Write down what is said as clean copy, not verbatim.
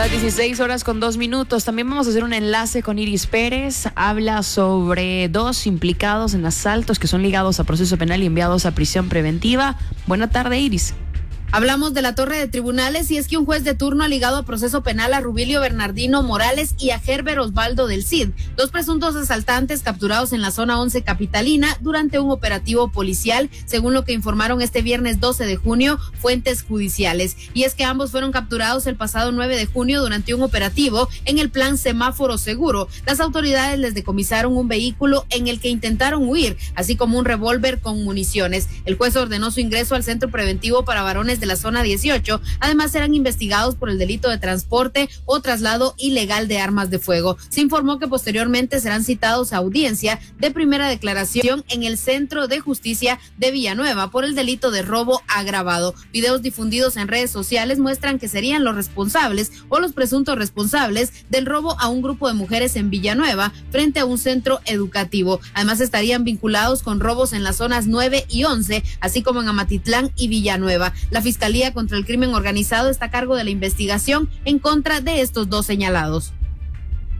las 16:02. También vamos a hacer un enlace con Iris Pérez. Habla sobre 2 implicados en asaltos que son ligados a proceso penal y enviados a prisión preventiva. Buena tarde, Iris. Hablamos de la torre de tribunales y es que un juez de turno ha ligado a proceso penal a Rubilio Bernardino Morales y a Gerber Osvaldo del Cid, 2 presuntos asaltantes capturados en la zona 11 capitalina durante un operativo policial, según lo que informaron este viernes 12 de junio fuentes judiciales. Y es que ambos fueron capturados el pasado 9 de junio durante un operativo en el plan Semáforo Seguro. Las autoridades les decomisaron un vehículo en el que intentaron huir, así como un revólver con municiones. El juez ordenó su ingreso al centro preventivo para varones de la zona 18. Además, serán investigados por el delito de transporte o traslado ilegal de armas de fuego. Se informó que posteriormente serán citados a audiencia de primera declaración en el Centro de Justicia de Villanueva por el delito de robo agravado. Videos difundidos en redes sociales muestran que serían los responsables o los presuntos responsables del robo a un grupo de mujeres en Villanueva frente a un centro educativo. Además, estarían vinculados con robos en las zonas 9 y 11, así como en Amatitlán y Villanueva. La Fiscalía contra el Crimen Organizado está a cargo de la investigación en contra de estos 2 señalados.